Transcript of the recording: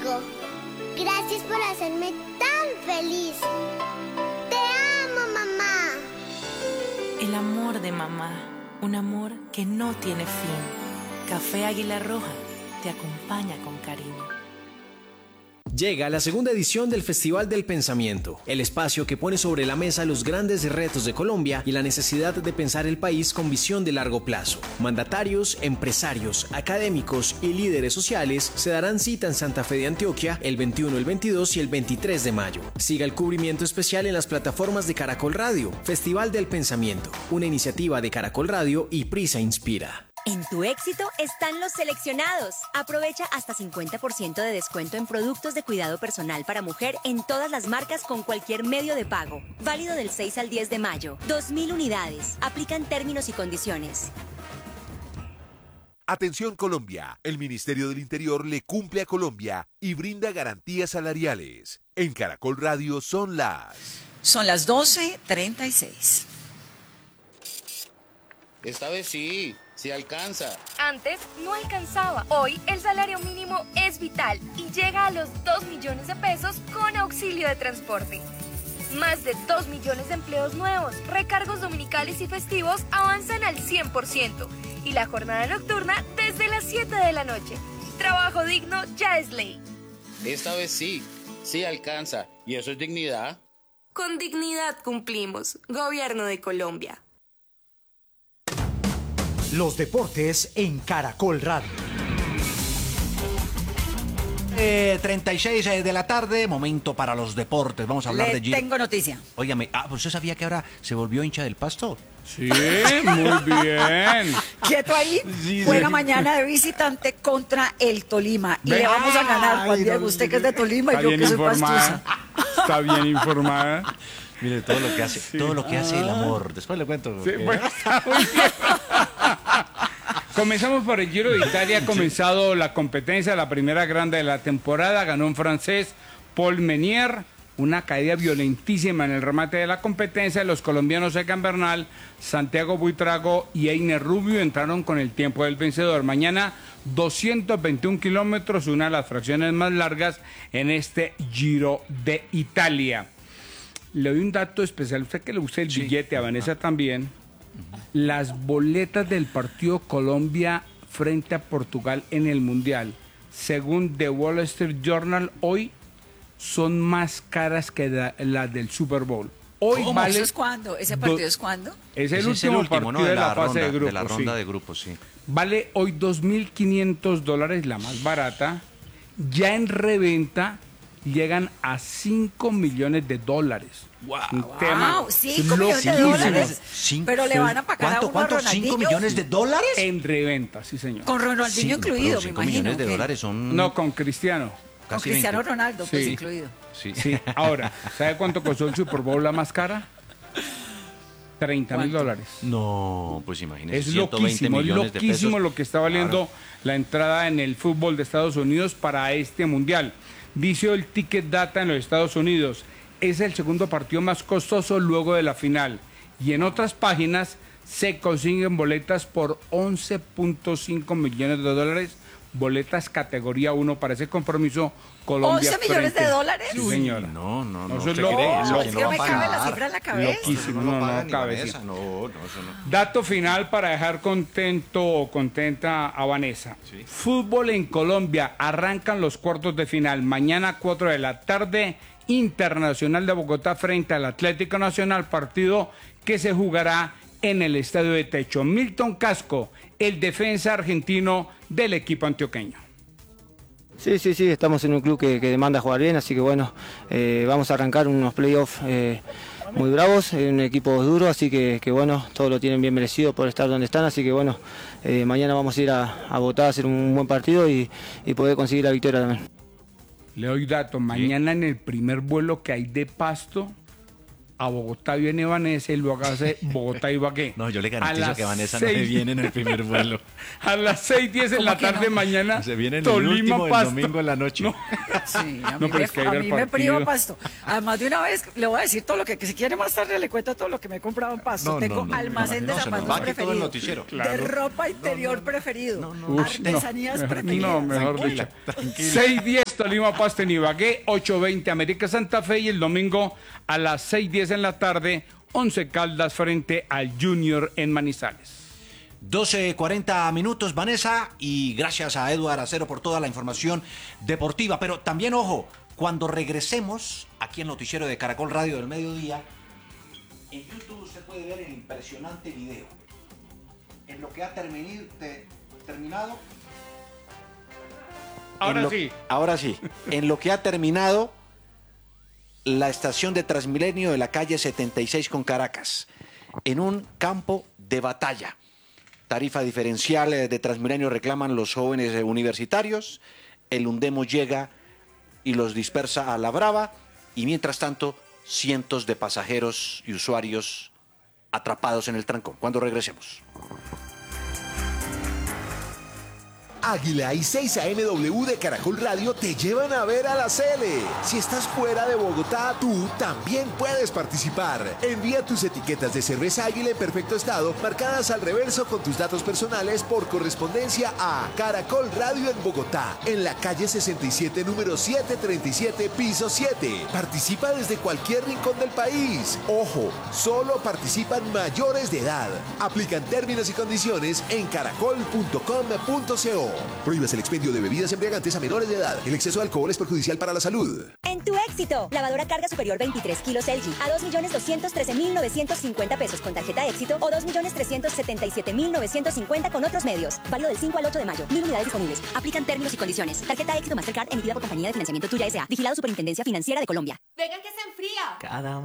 digo, gracias por hacerme tan feliz. Te amo, mamá. El amor de mamá, un amor que no tiene fin. Café Águila Roja te acompaña con cariño. Llega la segunda edición del Festival del Pensamiento, el espacio que pone sobre la mesa los grandes retos de Colombia y la necesidad de pensar el país con visión de largo plazo. Mandatarios, empresarios, académicos y líderes sociales se darán cita en Santa Fe de Antioquia el 21, el 22 y el 23 de mayo. Siga el cubrimiento especial en las plataformas de Caracol Radio. Festival del Pensamiento, una iniciativa de Caracol Radio y Prisa Inspira. En tu éxito están los seleccionados. Aprovecha hasta 50% de descuento en productos de cuidado personal para mujer en todas las marcas con cualquier medio de pago. Válido del 6 al 10 de mayo. 2.000 unidades. Aplican términos y condiciones. Atención Colombia, el Ministerio del Interior le cumple a Colombia y brinda garantías salariales. En Caracol Radio son las 12:36. Esta vez sí alcanza. Antes no alcanzaba. Hoy el salario mínimo es vital y llega a los 2 millones de pesos con auxilio de transporte. Más de 2 millones de empleos nuevos, recargos dominicales y festivos avanzan al 100% y la jornada nocturna desde las 7 de la noche. Trabajo digno ya es ley. Esta vez sí alcanza. ¿Y eso es dignidad? Con dignidad cumplimos. Gobierno de Colombia. Los deportes en Caracol Radio. 36 de la tarde, momento para los deportes. Vamos a hablar de Giro. Tengo noticia. Óigame, pues ¿usted sabía que ahora se volvió hincha del Pasto? Sí, muy bien. Quieto ahí. Juega mañana de visitante contra el Tolima. Y le vamos a ganar, Juan Diego. Usted que es de Tolima y yo que soy pastusa. Está bien informada. Mire, todo lo que hace, sí. Todo lo que hace el amor. Después le cuento. Sí, bueno, está muy bien. Comenzamos por el Giro de Italia. Ha comenzado la competencia, la primera grande de la temporada. Ganó un francés, Paul Menier. Una caída violentísima en el remate de la competencia. Los colombianos Egan Bernal, Santiago Buitrago y Einer Rubio entraron con el tiempo del vencedor. Mañana 221 kilómetros, una de las fracciones más largas en este Giro de Italia. Le doy un dato especial, usted que le gusta el billete, a Vanessa también. Las boletas del partido Colombia frente a Portugal en el Mundial, según The Wall Street Journal, hoy son más caras que las del Super Bowl. Hoy ¿Cómo? Vale ¿Eso es cuándo? ¿Ese partido es cuándo? Es el último partido, ¿no? de la fase de grupos. De la ronda de grupos, sí. Vale hoy $2.500, la más barata. Ya en reventa llegan a $5 millones. Wow, Un tema 5 millones de dólares. Pero le van a pagar a uno a Ronaldinho. ¿5 millones de dólares? En reventa, sí señor. Con Ronaldinho incluido, me imagino. 5 millones de dólares son... No, con Cristiano. Con Cristiano Ronaldo, pues Sí. incluido. Sí. Ahora, ¿sabe cuánto costó el Super Bowl la más cara? $30.000. No, pues imagínese. Es loquísimo, lo que está valiendo la entrada en el fútbol de Estados Unidos para este mundial. Dice el Ticket Data en los Estados Unidos, es el segundo partido más costoso luego de la final. Y en otras páginas se consiguen boletas por $11.5 millones, boletas categoría 1 para ese compromiso Colombia. ¿11 millones de dólares? Sí, señora. No, Eso es ¿usted cree? No, es que no me cabe la cifra en la cabeza. Loquísimo, no cabe. Vanessa. No, eso no. Dato final para dejar contento o contenta a Vanessa. Sí. Fútbol en Colombia, arrancan los cuartos de final. Mañana 4 de la tarde, Internacional de Bogotá frente al Atlético Nacional, partido que se jugará en el Estadio de Techo. Milton Casco, el defensa argentino del equipo antioqueño. Sí, estamos en un club que demanda jugar bien, así que bueno, vamos a arrancar unos playoffs muy bravos, un equipo duro, así que bueno, todos lo tienen bien merecido por estar donde están, así que bueno, mañana vamos a ir a votar, a hacer un buen partido y poder conseguir la victoria también. Le doy dato, mañana en el primer vuelo que hay de Pasto, a Bogotá viene Vanessa y luego hace Bogotá-Ibagué. No, yo le garantizo que Vanessa no se viene en el primer vuelo. A las 6:10 de la tarde mañana, se viene en Tolima, el último, Pasto. el domingo en la noche. No. Sí, a No, mí, pero es que a ir al mí me partido. priva Pasto. Además, de una vez le voy a decir todo lo que si quiere más tarde le cuento todo lo que me he comprado en Pasto. Tengo almacén de zapatos preferido, de ropa interior preferido, artesanías preferidas. No, mejor dicho. 6:10 10 Tolima, Pasto en Ibagué, 8:20 América Santa Fe y el domingo a las 6:10 en la tarde, 11 Caldas frente al Junior en Manizales. 12:40 minutos, Vanessa, y gracias a Eduardo Acero por toda la información deportiva. Pero también, ojo, cuando regresemos aquí en Noticiero de Caracol Radio del Mediodía, en YouTube usted puede ver el impresionante video. En lo que ha terminado... Ahora sí. En lo que ha terminado la estación de Transmilenio de la calle 76 con Caracas, en un campo de batalla. Tarifa diferencial de Transmilenio reclaman los jóvenes universitarios. El Undemo llega y los dispersa a la brava. Y mientras tanto, cientos de pasajeros y usuarios atrapados en el trancón. Cuando regresemos. Águila y 6am de Caracol Radio te llevan a ver a la Sele. Si estás fuera de Bogotá, tú también puedes participar. Envía tus etiquetas de cerveza Águila en perfecto estado, marcadas al reverso con tus datos personales por correspondencia a Caracol Radio en Bogotá, en la calle 67, número 737, piso 7. Participa desde cualquier rincón del país. Ojo, solo participan mayores de edad. Aplican términos y condiciones en caracol.com.co. Prohíbas el expendio de bebidas embriagantes a menores de edad. El exceso de alcohol es perjudicial para la salud. En tu éxito, lavadora carga superior 23 kilos LG a 2.213.950 pesos con tarjeta éxito o 2.377.950 con otros medios. Válido del 5 al 8 de mayo. 1000 unidades disponibles. Aplican términos y condiciones. Tarjeta éxito Mastercard emitida por Compañía de Financiamiento Tuya S.A. Vigilado Superintendencia Financiera de Colombia. Venga que se enfría.